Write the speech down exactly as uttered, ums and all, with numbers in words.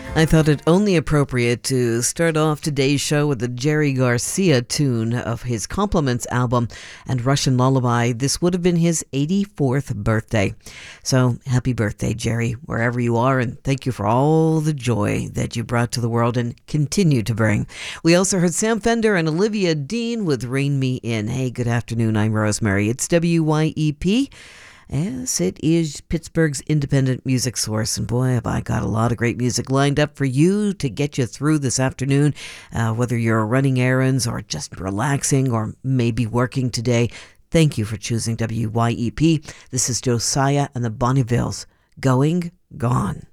I thought it only appropriate to start off today's show with the Jerry Garcia tune of his Compliments album and Russian Lullaby. This would have been his eighty-fourth birthday. So happy birthday, Jerry, wherever you are, and thank you for all the joy that you brought to the world and continue to bring. We also heard Sam Fender and Olivia Dean with Rain Me In. Hey, good afternoon. I'm Rosemary. It's W Y E P. Yes, it is Pittsburgh's independent music source. And boy, have I got a lot of great music lined up for you to get you through this afternoon, uh, whether you're running errands or just relaxing or maybe working today. Thank you for choosing W Y E P. This is Josiah and the Bonnevilles. Going, Gone.